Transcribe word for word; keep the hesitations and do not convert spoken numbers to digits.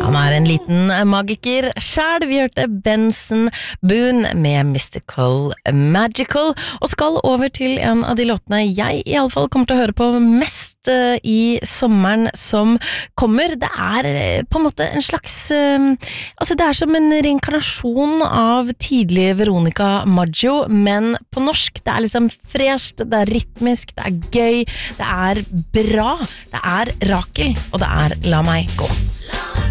Han er en liten magiker selv. Vi hørte Benson Boone med Mystical Magical, og skal over til en av de låtene jeg i alle fall kommer til å høre på mest i sommeren som kommer. Det er på en måte en slags altså det er som en reinkarnasjon av tidlige Veronica Maggio, men på norsk. Det er liksom fresht, det er rytmisk, det er gøy, det er bra, det er Rakel, og det er La meg gå.